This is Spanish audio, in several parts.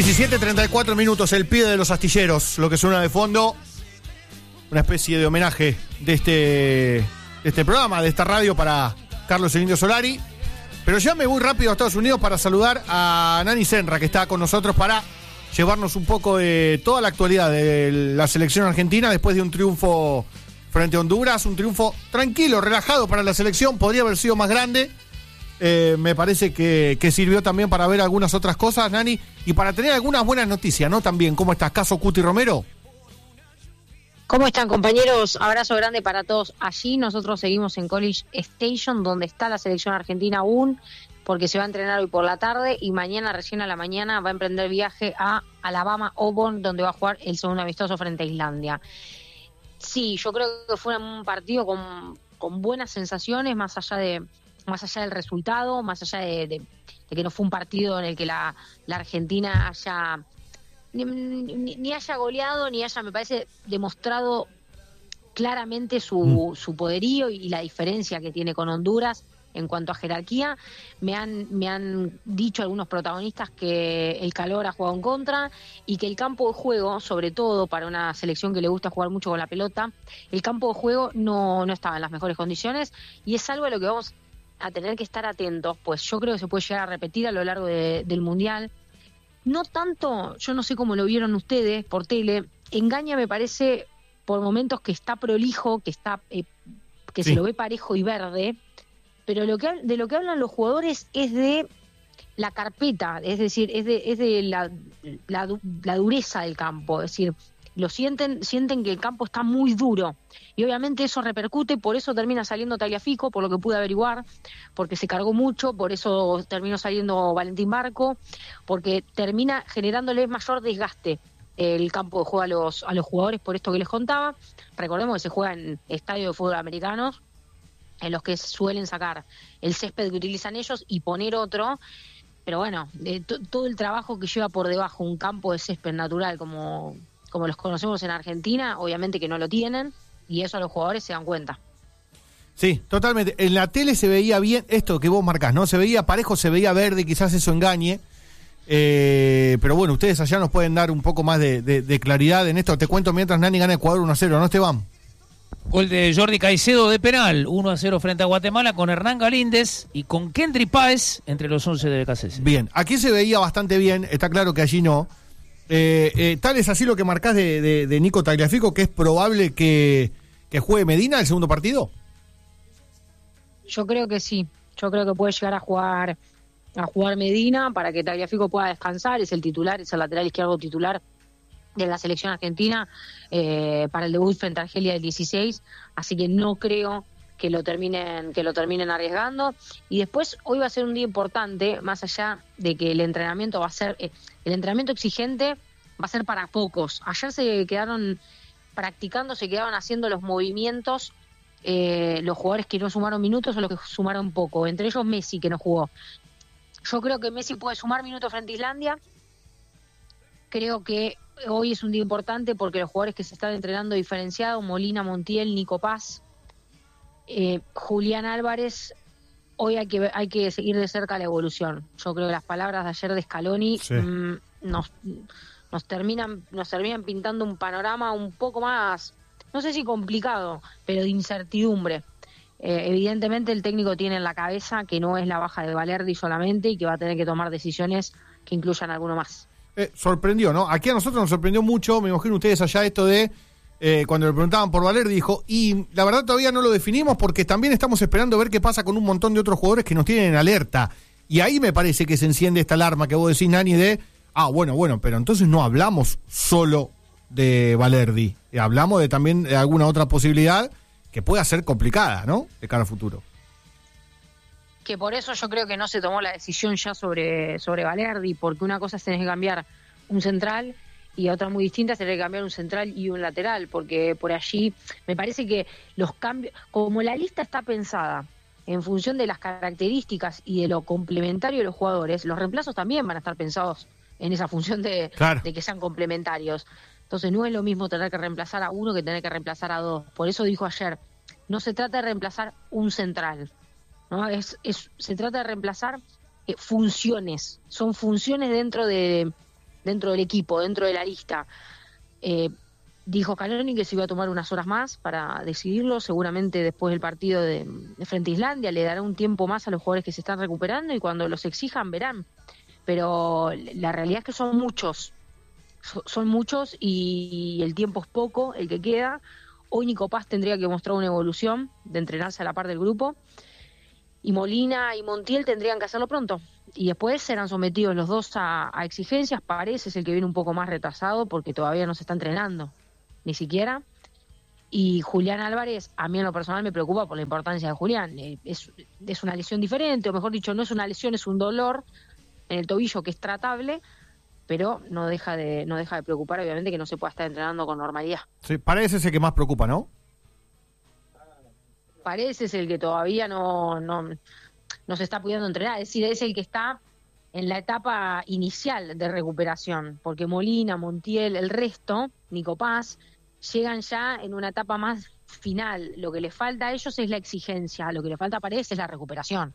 17:34, el pibe de los astilleros, lo que suena de fondo, una especie de homenaje de este programa, de esta radio para Carlos el Indio Solari. Pero ya me voy rápido a Estados Unidos para saludar a Nani Senra, que está con nosotros para llevarnos un poco de toda la actualidad de la selección argentina después de un triunfo frente a Honduras, un triunfo tranquilo, relajado para la selección, podría haber sido más grande. Me parece que sirvió también para ver algunas otras cosas, Nani, y para tener algunas buenas noticias, ¿no? También, ¿cómo estás? ¿Caso Cuti Romero? ¿Cómo están, compañeros? Abrazo grande para todos allí. Nosotros seguimos en College Station, donde está la selección argentina aún, porque se va a entrenar hoy por la tarde y mañana, recién a la mañana, va a emprender viaje a Alabama Auburn, donde va a jugar el segundo amistoso frente a Islandia. Sí, yo creo que fue un partido con buenas sensaciones, más allá del resultado, más allá de que no fue un partido en el que la Argentina haya ni haya goleado, ni haya, me parece, demostrado claramente su poderío y la diferencia que tiene con Honduras en cuanto a jerarquía. Me han dicho algunos protagonistas que el calor ha jugado en contra y que el campo de juego, sobre todo para una selección que le gusta jugar mucho con la pelota, el campo de juego no estaba en las mejores condiciones, y es algo a lo que vamos a tener que estar atentos, pues yo creo que se puede llegar a repetir a lo largo del Mundial. No tanto, yo no sé cómo lo vieron ustedes por tele, Engaña me parece por momentos que está prolijo, que sí, se lo ve parejo y verde, pero de lo que hablan los jugadores es de la carpeta, es decir, es de la dureza del campo, es decir, sienten que el campo está muy duro, y obviamente eso repercute, por eso termina saliendo Tagliafico, por lo que pude averiguar, porque se cargó mucho, por eso terminó saliendo Valentín Barco, porque termina generándole mayor desgaste el campo de juego a los jugadores, por esto que les contaba. Recordemos que se juega en estadios de fútbol americanos, en los que suelen sacar el césped que utilizan ellos y poner otro, pero bueno, todo el trabajo que lleva por debajo un campo de césped natural como los conocemos en Argentina, obviamente que no lo tienen, y eso los jugadores se dan cuenta. Sí, totalmente. En la tele se veía bien esto que vos marcás, ¿no? Se veía parejo, se veía verde, quizás eso engañe. Pero bueno, ustedes allá nos pueden dar un poco más de claridad en esto. Te cuento mientras Nani gana Ecuador 1-0, ¿no, Esteban? Gol de Jordi Caicedo de penal, 1-0 frente a Guatemala, con Hernán Galíndez y con Kendry Páez entre los 11 de BKC. Bien, aquí se veía bastante bien, está claro que allí no. Tal es así lo que marcás de Nico Tagliafico, que es probable que juegue Medina el segundo partido. Yo creo que sí, yo creo que puede llegar a jugar Medina para que Tagliafico pueda descansar, es el titular, es el lateral izquierdo titular de la selección argentina para el debut frente a Argelia del 16, así que no creo que lo terminen arriesgando. Y después hoy va a ser un día importante, más allá de que el entrenamiento va a ser el entrenamiento exigente, va a ser para pocos. Ayer se quedaron practicando, se quedaban haciendo los movimientos los jugadores que no sumaron minutos o los que sumaron poco, entre ellos Messi, que no jugó. Yo creo que Messi puede sumar minutos frente a Islandia. Creo que hoy es un día importante porque los jugadores que se están entrenando diferenciados, Molina, Montiel, Nico Paz, Julián Álvarez, hoy hay que seguir de cerca la evolución. Yo creo que las palabras de ayer de Scaloni sí, nos terminan pintando un panorama un poco más, no sé si complicado, pero de incertidumbre. Evidentemente el técnico tiene en la cabeza que no es la baja de Valerdi solamente y que va a tener que tomar decisiones que incluyan alguno más. Sorprendió, ¿no? Aquí a nosotros nos sorprendió mucho, me imagino ustedes allá, esto de cuando le preguntaban por Valerdi, dijo, y la verdad todavía no lo definimos porque también estamos esperando ver qué pasa con un montón de otros jugadores que nos tienen en alerta. Y ahí me parece que se enciende esta alarma que vos decís, Nani, de, bueno, pero entonces no hablamos solo de Valerdi, hablamos también de alguna otra posibilidad que pueda ser complicada, ¿no? De cara al futuro. Que por eso yo creo que no se tomó la decisión ya sobre Valerdi, porque una cosa es tener que cambiar un central y otra muy distinta es tener que cambiar un central y un lateral, porque por allí me parece que los cambios, como la lista está pensada en función de las características y de lo complementario de los jugadores, los reemplazos también van a estar pensados en esa función de que sean complementarios. Entonces no es lo mismo tener que reemplazar a uno que tener que reemplazar a dos. Por eso dijo ayer, no se trata de reemplazar un central, ¿no? Se trata de reemplazar funciones. Son funciones dentro de dentro del equipo, dentro de la lista. Dijo Scaloni que se iba a tomar unas horas más para decidirlo, seguramente después del partido de frente a Islandia le dará un tiempo más a los jugadores que se están recuperando y cuando los exijan verán, pero la realidad es que son muchos y el tiempo es poco el que queda. Hoy Nico Paz tendría que mostrar una evolución de entrenarse a la par del grupo y Molina y Montiel tendrían que hacerlo pronto y después serán sometidos los dos a exigencias. Paredes es el que viene un poco más retrasado porque todavía no se está entrenando ni siquiera, y Julián Álvarez a mí en lo personal me preocupa por la importancia de Julián. Es una lesión diferente, o mejor dicho, no es una lesión, es un dolor en el tobillo que es tratable, pero no deja de preocupar obviamente que no se pueda estar entrenando con normalidad. Sí, Paredes es el que más preocupa, ¿no? Paredes es el que todavía no se está pudiendo entrenar, es decir, es el que está en la etapa inicial de recuperación, porque Molina, Montiel, el resto, Nico Paz, llegan ya en una etapa más final. Lo que les falta a ellos es la exigencia, lo que le falta a Paredes es la recuperación.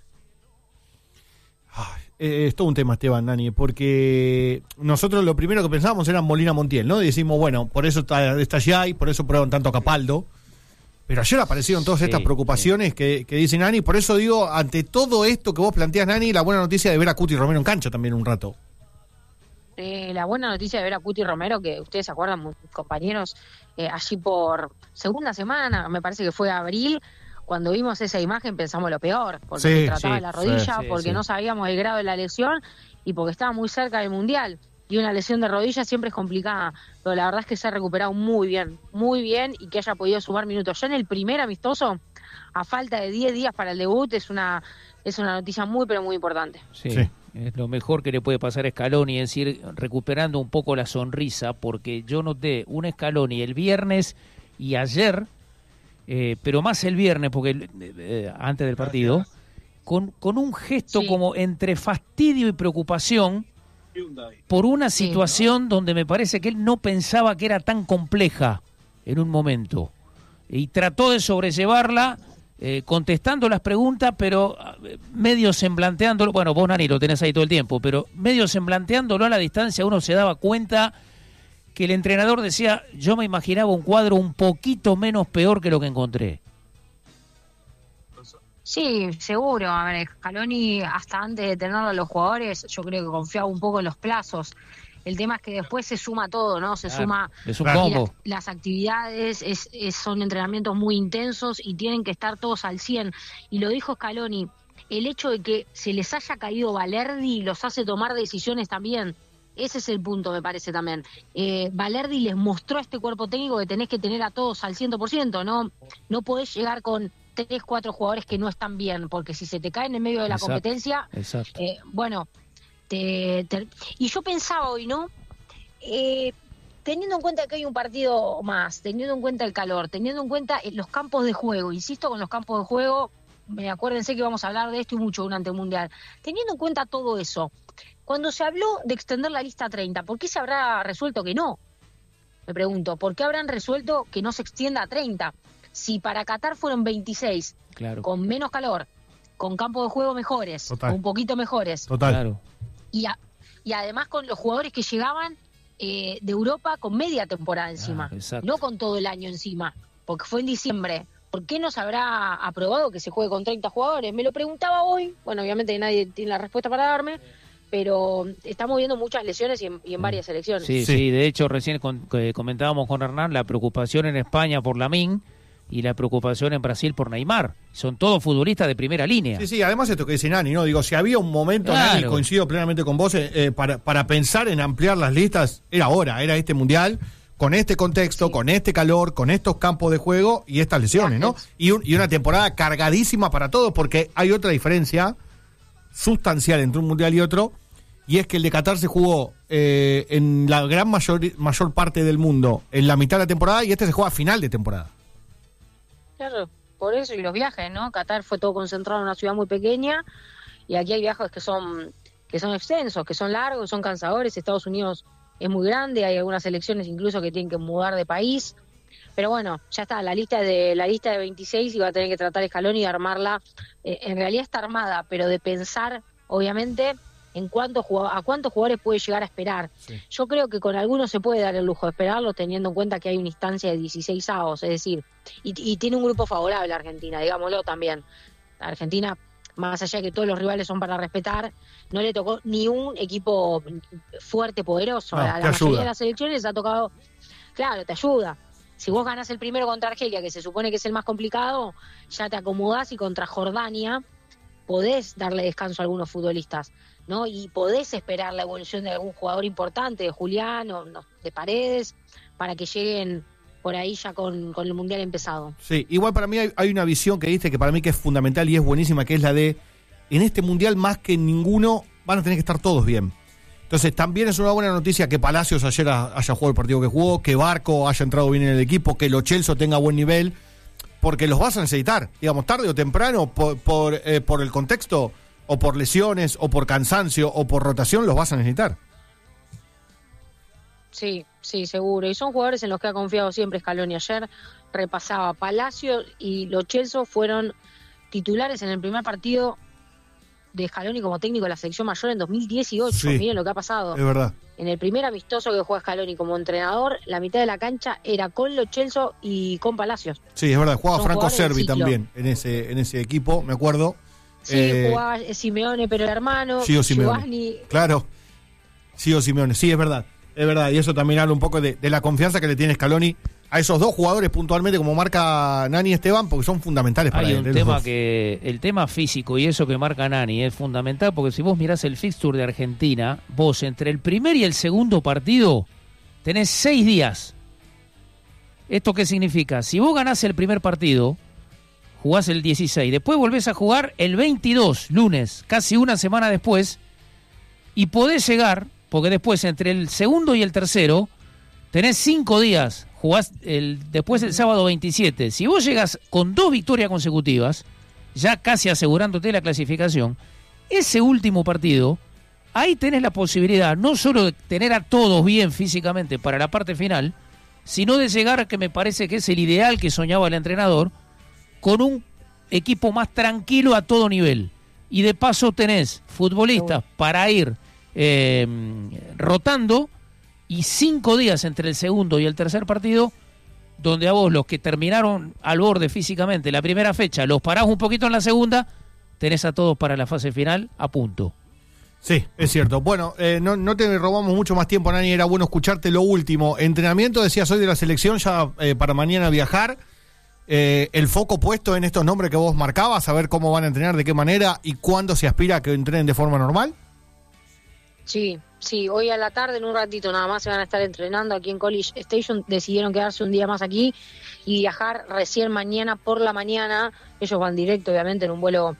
Es todo un tema, Esteban, Nani, porque nosotros lo primero que pensábamos era Molina Montiel, ¿no? Y decimos, bueno, por eso está Yay, por eso prueban tanto a Capaldo. Pero ayer aparecieron todas estas preocupaciones que dice Nani, por eso digo, ante todo esto que vos planteás, Nani, la buena noticia de ver a Cuti Romero en cancha también un rato. La buena noticia de ver a Cuti Romero, que ustedes se acuerdan, compañeros, allí por segunda semana, me parece que fue abril, cuando vimos esa imagen pensamos lo peor, porque se trataba de la rodilla, porque no sabíamos el grado de la lesión y porque estaba muy cerca del Mundial. Y una lesión de rodilla siempre es complicada, pero la verdad es que se ha recuperado muy bien, y que haya podido sumar minutos. Ya en el primer amistoso, a falta de 10 días para el debut, es una noticia muy, pero muy importante. Sí, es lo mejor que le puede pasar a Scaloni, es decir, recuperando un poco la sonrisa, porque yo noté un Scaloni el viernes y ayer, pero más el viernes, porque antes del partido, con un gesto como entre fastidio y preocupación, por una situación donde me parece que él no pensaba que era tan compleja en un momento y trató de sobrellevarla contestando las preguntas, pero medio semblanteándolo. Bueno, vos, Nani, lo tenés ahí todo el tiempo, pero medio semblanteándolo a la distancia uno se daba cuenta que el entrenador decía, yo me imaginaba un cuadro un poquito menos peor que lo que encontré. Sí, seguro. A ver, Scaloni, hasta antes de tenerlo a los jugadores, yo creo que confiaba un poco en los plazos. El tema es que después se suma todo, ¿no? Se suma es un combo. Las actividades, son entrenamientos muy intensos y tienen que estar todos al 100. Y lo dijo Scaloni, el hecho de que se les haya caído Valerdi los hace tomar decisiones también. Ese es el punto, me parece también. Valerdi les mostró a este cuerpo técnico que tenés que tener a todos al 100%, no podés llegar con 3, 4 jugadores que no están bien, porque si se te caen en medio de la competencia, bueno, y yo pensaba hoy, ¿no? Teniendo en cuenta que hay un partido más, teniendo en cuenta el calor, teniendo en cuenta los campos de juego, insisto con los campos de juego, acuérdense que vamos a hablar de esto y mucho durante el Mundial, teniendo en cuenta todo eso, cuando se habló de extender la lista a 30, ¿por qué se habrá resuelto que no? Me pregunto, ¿por qué habrán resuelto que no se extienda a 30? Si para Qatar fueron 26, con menos calor, con campos de juego mejores, un poquito mejores. Total. Y además con los jugadores que llegaban de Europa con media temporada encima, no con todo el año encima, porque fue en diciembre. ¿Por qué no se habrá aprobado que se juegue con 30 jugadores? Me lo preguntaba hoy, bueno, obviamente nadie tiene la respuesta para darme, pero estamos viendo muchas lesiones y en varias selecciones. Sí, de hecho recién comentábamos con Hernán la preocupación en España por Lamine, y la preocupación en Brasil por Neymar. Son todos futbolistas de primera línea. Sí, además esto que dice Nani, ¿no? Digo, si había un momento, Nani, coincido plenamente con vos, para pensar en ampliar las listas, era este Mundial, con este contexto, con este calor, con estos campos de juego y estas lesiones, ¿no? Y una temporada cargadísima para todos, porque hay otra diferencia sustancial entre un Mundial y otro, y es que el de Qatar se jugó en la gran mayor parte del mundo en la mitad de la temporada, y este se juega a final de temporada. Claro, por eso, y los viajes, ¿no? Qatar fue todo concentrado en una ciudad muy pequeña, y aquí hay viajes que son extensos, que son largos, son cansadores. Estados Unidos es muy grande, hay algunas selecciones incluso que tienen que mudar de país, pero bueno, ya está, la lista de 26 y va a tener que tratar Scaloni de armarla. En realidad está armada, pero de pensar, obviamente, a cuántos jugadores puede llegar a esperar. Sí. Yo creo que con algunos se puede dar el lujo de esperarlo, teniendo en cuenta que hay una instancia de 16avos, es decir, y tiene un grupo favorable a Argentina, digámoslo también. Argentina, más allá de que todos los rivales son para respetar, no le tocó ni un equipo fuerte, poderoso. No, A la te mayoría ayuda. de las selecciones ha tocado, claro, te ayuda. Si vos ganás el primero contra Argelia, que se supone que es el más complicado, ya te acomodás, y contra Jordania podés darle descanso a algunos futbolistas, ¿no? Y podés esperar la evolución de algún jugador importante, de Julián o de Paredes, para que lleguen por ahí ya con el Mundial empezado. Sí, igual para mí hay una visión que diste que para mí que es fundamental y es buenísima, que es la de, en este Mundial más que en ninguno van a tener que estar todos bien. Entonces también es una buena noticia que Palacios ayer haya jugado el partido que jugó, que Barco haya entrado bien en el equipo, que Lo Celso tenga buen nivel, porque los vas a necesitar, digamos, tarde o temprano, por el contexto, o por lesiones, o por cansancio, o por rotación, los vas a necesitar. Sí, seguro. Y son jugadores en los que ha confiado siempre Scaloni. Ayer repasaba, Palacio y Lo Celso fueron titulares en el primer partido de Scaloni como técnico de la selección mayor en 2018. Sí, miren lo que ha pasado. Es verdad. En el primer amistoso que juega Scaloni como entrenador, la mitad de la cancha era con Lo Celso y con Palacios. Sí, es verdad. Jugaba Son Franco jugadores de Cervi ciclo. también en ese equipo, me acuerdo. Sí, jugaba Simeone, pero el hermano, Gio Simeone. Giovanni. Claro. Gio Simeone, sí, es verdad. Es verdad, y eso también habla un poco de la confianza que le tiene Scaloni a esos dos jugadores puntualmente, como marca Nani y Esteban, porque son fundamentales para Hay él. un los tema dos. que el tema físico y eso que marca Nani es fundamental, porque si vos mirás el fixture de Argentina, vos entre el primer y el segundo partido tenés 6 días. ¿Esto qué significa? Si vos ganás el primer partido, jugás el 16, después volvés a jugar el 22, lunes, casi una semana después, y podés llegar, porque después entre el segundo y el tercero tenés 5 días, jugás después el sábado 27. Si vos llegas con 2 victorias consecutivas, ya casi asegurándote la clasificación, ese último partido, ahí tenés la posibilidad no solo de tener a todos bien físicamente para la parte final, sino de llegar, que me parece que es el ideal que soñaba el entrenador, con un equipo más tranquilo a todo nivel. Y de paso tenés futbolistas para ir rotando, y 5 días entre el segundo y el tercer partido, donde a vos los que terminaron al borde físicamente la primera fecha, los parás un poquito en la segunda, tenés a todos para la fase final a punto. Sí, es cierto. Bueno, no te robamos mucho más tiempo, Nani, era bueno escucharte lo último. Entrenamiento, decías hoy de la selección, ya para mañana viajar. El foco puesto en estos nombres que vos marcabas, a ver cómo van a entrenar, de qué manera y cuándo se aspira a que entrenen de forma normal. Sí, hoy a la tarde, en un ratito nada más, se van a estar entrenando aquí en College Station. Decidieron quedarse un día más aquí y viajar recién mañana por la mañana. Ellos van directo, obviamente, en un vuelo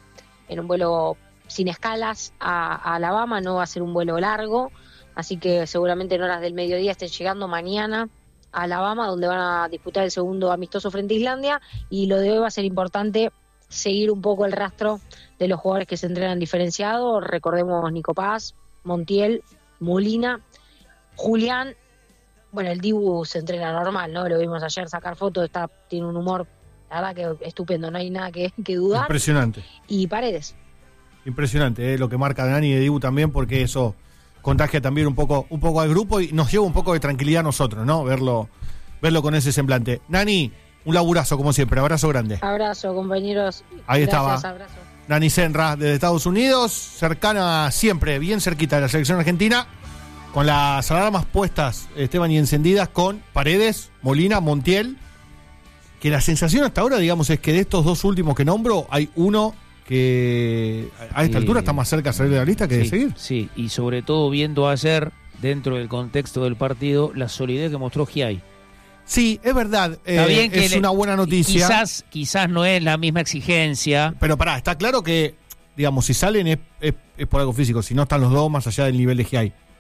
sin escalas a Alabama. No va a ser un vuelo largo, así que seguramente en horas del mediodía estén llegando mañana a Alabama, donde van a disputar el segundo amistoso frente a Islandia. Y lo de hoy va a ser importante seguir un poco el rastro de los jugadores que se entrenan diferenciados. Recordemos Nico Paz, Montiel, Molina, Julián. Bueno, el Dibu se entrena normal, ¿no? Lo vimos ayer sacar fotos, tiene un humor, la verdad que estupendo, no hay nada que dudar. Impresionante. Y Paredes. Impresionante, lo que marca Nani y de Dibu también, porque eso contagia también un poco al grupo y nos lleva un poco de tranquilidad a nosotros, ¿no? Verlo con ese semblante. Nani, un laburazo como siempre, abrazo grande. Abrazo, compañeros. Ahí Gracias, estaba. abrazo. Nani Senra, desde Estados Unidos, cercana siempre, bien cerquita de la selección argentina, con las alarmas puestas, Esteban, y encendidas con Paredes, Molina, Montiel, que la sensación hasta ahora, digamos, es que de estos dos últimos que nombro, hay uno que a esta altura está más cerca de salir de la lista que de seguir. Sí, y sobre todo viendo ayer, dentro del contexto del partido, la solidez que mostró Giai. Sí, es verdad, es una buena noticia. Quizás no es la misma exigencia. Pero pará, está claro que, digamos, si salen es por algo físico, si no están los dos más allá del nivel de GI.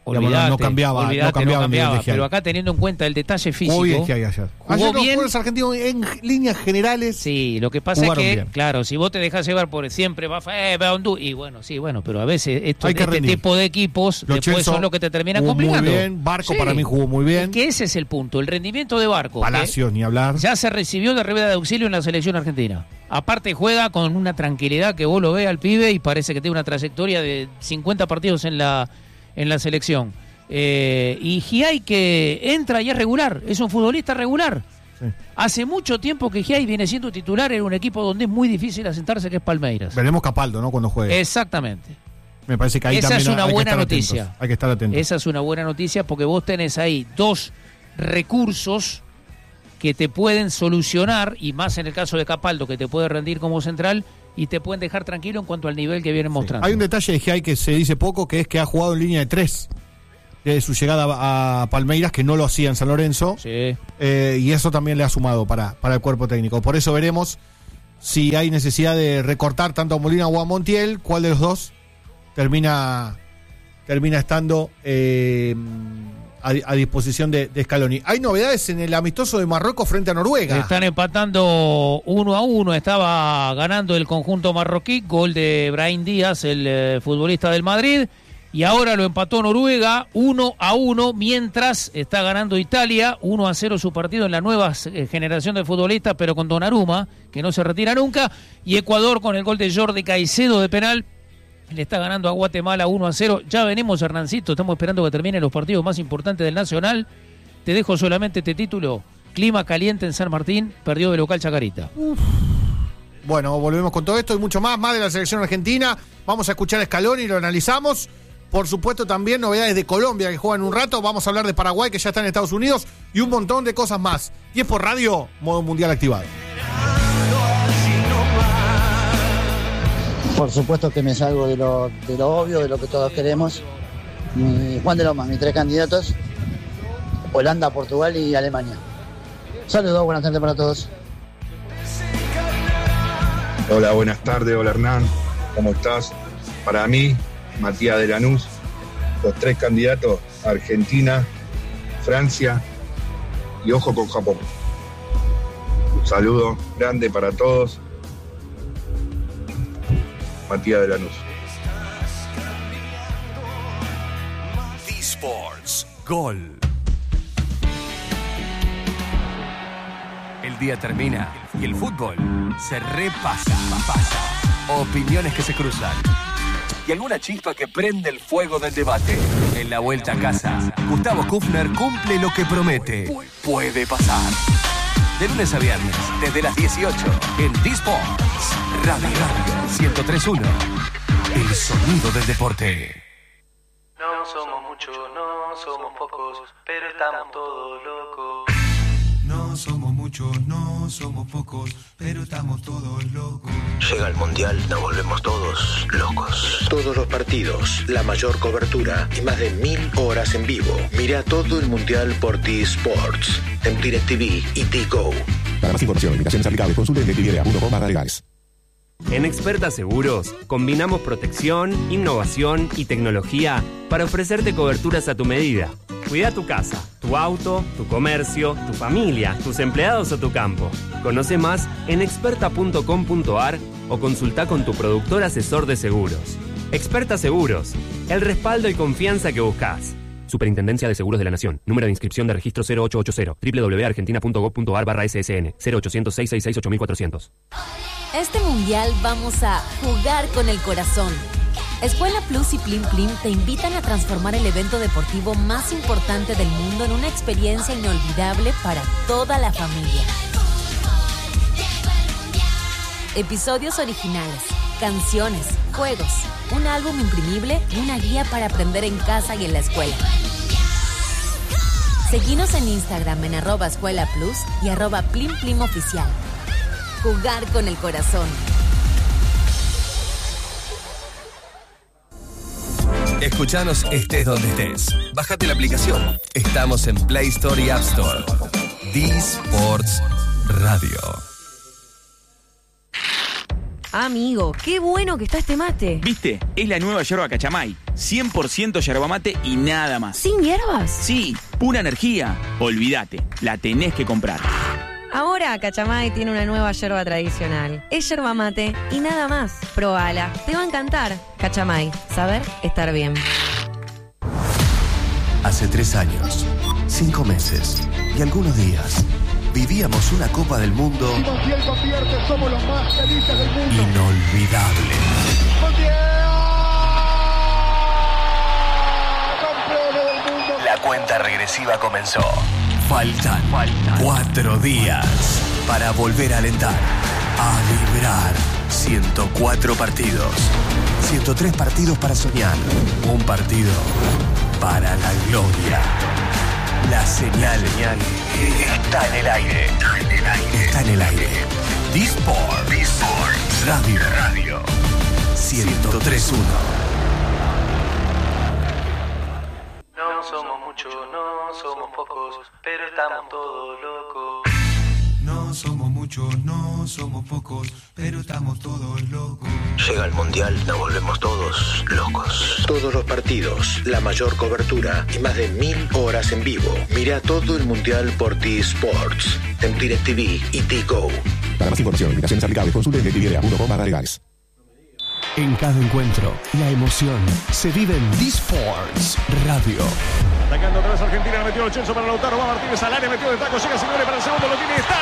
Olvidate, no cambiaba el nivel de Giai. Pero acá teniendo en cuenta el detalle físico, muy bien Giai ayer. Ayer los jugadores argentinos en líneas generales. Sí, lo que pasa es que, bien. Claro, si vos te dejás llevar por siempre va y bueno, sí, bueno, pero a veces este tipo de equipos Lo después Chelsea son los que te terminan jugó complicando. Muy bien, Barco para mí jugó muy bien. Es que ese es el punto, el rendimiento de Barco. Palacios, ni hablar. Ya se recibió de rueda de auxilio en la selección argentina. Aparte juega con una tranquilidad que vos lo ves al pibe y parece que tiene una trayectoria de 50 partidos en la selección. Y Giai que entra y es regular, es un futbolista regular. Sí. Hace mucho tiempo que Giai viene siendo titular en un equipo donde es muy difícil asentarse, que es Palmeiras. Veremos Capaldo, ¿no? Cuando juegue. Exactamente. Me parece que ahí esa también es una buena noticia. Atentos. Hay que estar atentos. Esa es una buena noticia porque vos tenés ahí dos recursos que te pueden solucionar, y más en el caso de Capaldo, que te puede rendir como central y te pueden dejar tranquilo en cuanto al nivel que vienen mostrando. Hay un detalle de Giai que se dice poco, que es que ha jugado en línea de 3 desde su llegada a Palmeiras, que no lo hacía en San Lorenzo. Sí. Y eso también le ha sumado para el cuerpo técnico. Por eso veremos si hay necesidad de recortar tanto a Molina o a Montiel, cuál de los dos termina estando a disposición de Scaloni. Hay novedades en el amistoso de Marruecos frente a Noruega. Están empatando 1-1. Estaba ganando el conjunto marroquí, gol de Brahim Díaz, el futbolista del Madrid, y ahora lo empató Noruega 1-1, mientras está ganando Italia 1-0 su partido en la nueva generación de futbolistas, pero con Donnarumma, que no se retira nunca, y Ecuador con el gol de Jordi Caicedo de penal le está ganando a Guatemala 1-0. Ya venimos, Hernancito, estamos esperando que terminen los partidos más importantes del Nacional. Te dejo solamente este título: clima caliente en San Martín, perdió de local Chacarita. Bueno, volvemos con todo esto y mucho más de la selección argentina. Vamos a escuchar a Scaloni y lo analizamos. Por supuesto también novedades de Colombia que juegan un rato. Vamos a hablar de Paraguay, que ya está en Estados Unidos, y un montón de cosas más. Y es por radio, modo mundial activado. Por supuesto que me salgo de lo obvio, de lo que todos queremos. Juan de Lomas, mis 3 candidatos: Holanda, Portugal y Alemania. Saludos, buenas tardes para todos. Hola, buenas tardes, hola Hernán, ¿cómo estás? Para mí, Matías de Lanús, los 3 candidatos: Argentina, Francia y ojo con Japón. Un saludo grande para todos. Matías de Lanús. D-Sports, gol. El día termina y el fútbol se repasa. Opiniones que se cruzan y alguna chispa que prende el fuego del debate. En la vuelta a casa, Gustavo Kufner cumple lo que promete. Puede pasar. De lunes a viernes, desde las 18, en D-Sports, Radio 103.1, el sonido del deporte. No somos muchos, no somos pocos, pero estamos todos locos. No somos muchos, no somos pocos, pero estamos todos locos. Llega el Mundial, nos volvemos todos locos. Todos los partidos, la mayor cobertura y más de 1000 horas en vivo. Mira todo el Mundial por D-Sports, en DirecTV y D-Go. Para más información, limitaciones aplicables, consulte en DirecTV.com/legales. En Experta Seguros, combinamos protección, innovación y tecnología para ofrecerte coberturas a tu medida. Cuida tu casa, tu auto, tu comercio, tu familia, tus empleados o tu campo. Conoce más en experta.com.ar o consulta con tu productor asesor de seguros. Experta Seguros, el respaldo y confianza que buscas. Superintendencia de Seguros de la Nación. Número de inscripción de registro 0880. www.argentina.gov.ar/SSN. 0800-666-8400. Este mundial vamos a jugar con el corazón. Escuela Plus y Plim Plim te invitan a transformar el evento deportivo más importante del mundo en una experiencia inolvidable para toda la familia. Episodios originales, canciones, juegos, un álbum imprimible y una guía para aprender en casa y en la escuela. Seguinos en Instagram en @escuelaplus y @PlimPlimOficial. Jugar con el corazón. Escuchanos estés donde estés. Bájate la aplicación. Estamos en Play Store y App Store. D-Sports Radio. Amigo, qué bueno que está este mate. ¿Viste? Es la nueva yerba cachamay. 100% yerba mate y nada más. ¿Sin hierbas? Sí, pura energía. Olvídate, la tenés que comprar. Ahora Cachamay tiene una nueva yerba tradicional. Es yerba mate y nada más. Probala, te va a encantar. Cachamay, saber estar bien. Hace 3 años, 5 meses y algunos días vivíamos una Copa del Mundo Montiel convierte, somos los más felices del mundo. Inolvidable. Campeones del mundo. La cuenta regresiva comenzó. Faltan 4 días para volver a alentar, a vibrar. 104 partidos, 103 partidos para soñar, un partido para la gloria. La señal Está en el aire. está en el aire. D-Sport Radio 103.1. No somos muchos, no somos pocos, pero estamos todos locos. No somos muchos, no somos pocos, pero estamos todos locos. Llega el Mundial, nos volvemos todos locos. Todos los partidos, la mayor cobertura y más de 1000 horas en vivo. Mira todo el Mundial por T-Sports, en DirecTV y T-Go. Para más información, limitaciones aplicables, consulte en DirecTV.com/legales. En cada encuentro, la emoción se vive en D-Sports Radio. Atacando otra vez Argentina, le metió el Chenzo para Lautaro, va Martínez al área, metió de taco, llega Simeone para el segundo, lo tiene, está